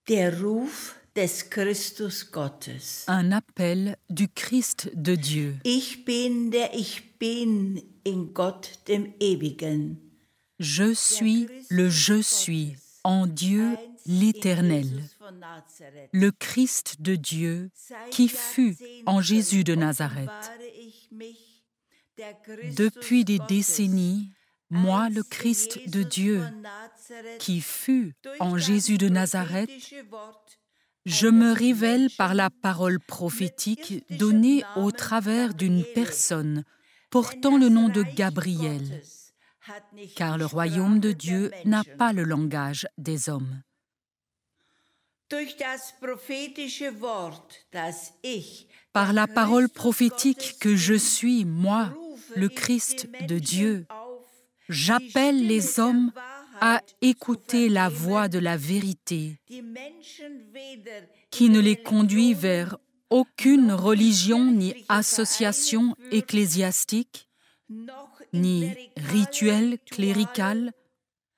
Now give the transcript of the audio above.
Der Ruf des Christus Gottes. Un appel du Christ de Dieu. Ich bin der Ich Bin in Gott dem Ewigen. Je suis le Je suis en Dieu l'Éternel, le Christ de Dieu qui fut en Jésus de Nazareth. Depuis des décennies, moi, le Christ de Dieu, qui fut en Jésus de Nazareth, je me révèle par la parole prophétique donnée au travers d'une personne portant le nom de Gabriel, car le royaume de Dieu n'a pas le langage des hommes. Par la parole prophétique que je suis, moi, le Christ de Dieu, j'appelle les hommes à écouter la voix de la vérité, qui ne les conduit vers aucune religion ni association ecclésiastique, ni rituel clérical,